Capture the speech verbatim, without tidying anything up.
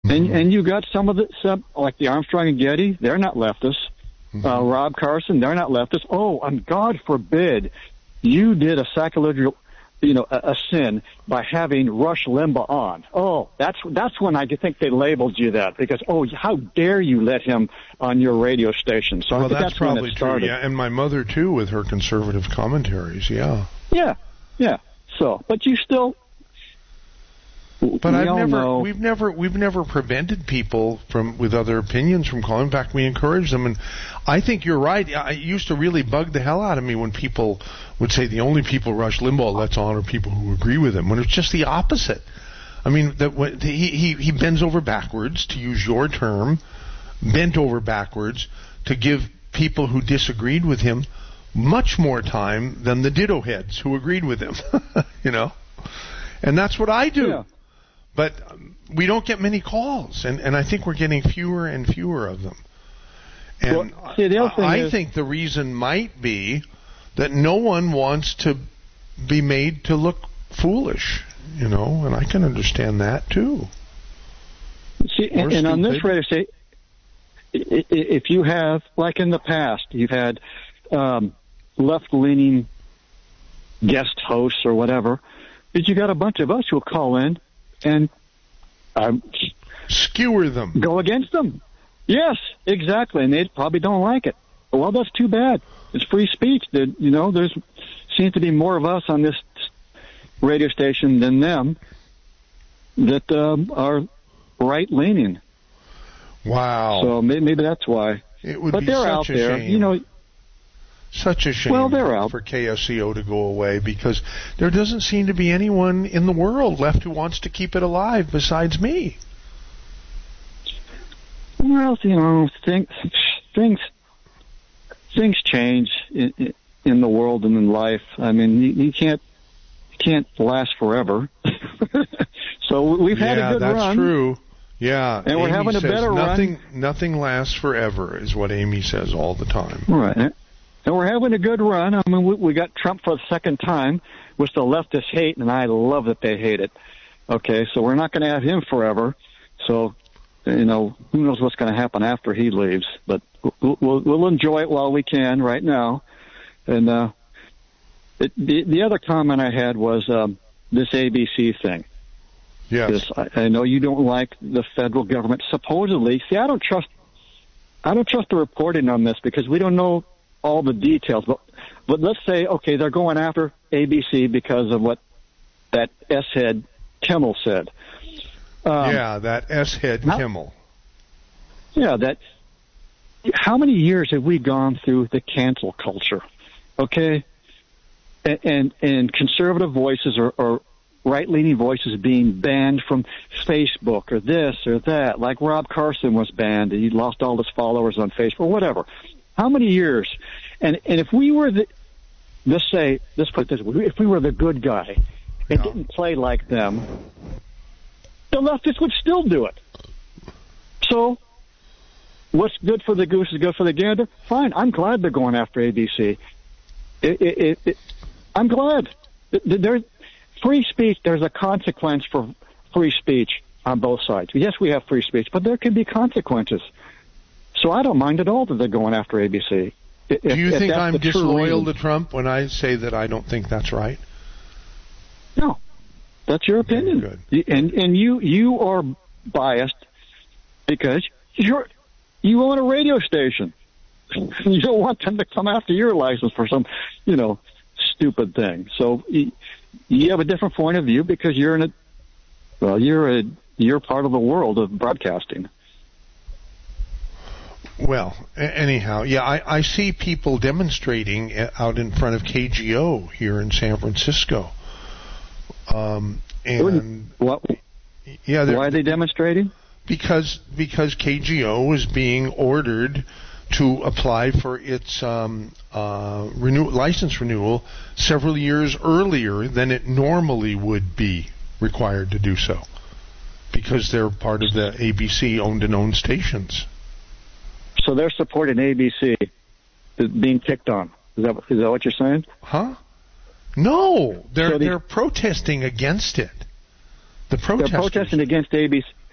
Mm-hmm. And and you got some of the, some, like the Armstrong and Getty, they're not leftists. Mm-hmm. Uh, Rob Carson, they're not leftists. Oh, and God forbid you did a sacrilegious, you know, a, a sin by having Rush Limbaugh on. Oh, that's that's when I think they labeled you that, because, oh, how dare you let him on your radio station. So well, I think that's, that's probably when it true, started. yeah. And my mother, too, with her conservative commentaries, yeah. Yeah, yeah. So, but you still... But we I've all never, know. we've never, we've never prevented people from with other opinions from calling back. We encourage them, and I think you're right. It used to really bug the hell out of me when people would say the only people Rush Limbaugh lets on are people who agree with him, when it's just the opposite. I mean, that when he, he he bends over backwards, to use your term, bent over backwards to give people who disagreed with him much more time than the ditto heads who agreed with him. You know, and that's what I do. Yeah. But we don't get many calls, and, and I think we're getting fewer and fewer of them. And well, see, the other thing I is, think the reason might be that no one wants to be made to look foolish, you know, and I can understand that too. See, and, and on this radio station, if you have, like in the past, you've had um, left-leaning guest hosts or whatever, but you got a bunch of us who'll call in and um, skewer them, go against them. Yes, exactly, and they probably don't like it. Well, that's too bad. It's free speech. That, you know, there's seems to be more of us on this radio station than them that um, are right-leaning. Wow. So maybe, maybe that's why. It would but be they're such out a there, shame. you know. Such a shame well, they're out. for K S C O to go away, because there doesn't seem to be anyone in the world left who wants to keep it alive besides me. Well, you know, things things things change in, in the world and in life. I mean, you, you can't you can't last forever. So we've had yeah, a good that's run. true. Yeah, and we're Amy having a says better nothing, run. Nothing lasts forever, is what Amy says all the time. Right. And we're having a good run. I mean, we, we got Trump for the second time, which the leftists hate, and I love that they hate it. Okay, so we're not going to have him forever. So, you know, who knows what's going to happen after he leaves. But we'll, we'll, we'll enjoy it while we can right now. And uh, it, the, the other comment I had was um, this A B C thing. Yes. I, I know you don't like the federal government. Supposedly, see, I don't trust, I don't trust the reporting on this because we don't know all the details, but but let's say, okay, they're going after A B C because of what that S-head Kimmel said. Um, yeah, that S-head how, Kimmel. Yeah, that. How many years have we gone through the cancel culture? Okay, and and, and conservative voices or, or right-leaning voices being banned from Facebook or this or that, like Rob Carson was banned and he lost all his followers on Facebook, whatever. How many years? And and if we were the, let's say, let's put it this way, if we were the good guy and yeah. didn't play like them, the leftists would still do it. So, what's good for the goose is good for the gander? Fine, I'm glad they're going after A B C. It, it, it, it, I'm glad. There's free speech, there's a consequence for free speech on both sides. Yes, we have free speech, but there can be consequences. So I don't mind at all that they're going after A B C. If, Do you think I'm disloyal reason. to Trump when I say that I don't think that's right? No, that's your opinion. Good. And and you you are biased because you're you own a radio station. You don't want them to come after your license for some, you know, stupid thing. So you, you have a different point of view because you're in a well, you're a you're part of the world of broadcasting. Well, anyhow, yeah, I, I see people demonstrating out in front of K G O here in San Francisco. Um, and what? Yeah, why are they demonstrating? Because because K G O is being ordered to apply for its um, uh, renew- license renewal several years earlier than it normally would be required to do so, because they're part of the A B C owned and owned stations. So they're supporting A B C being kicked on. Is that is that what you're saying? Huh? No, they're so the, they're protesting against it. The protesters. They're protesting against A B C.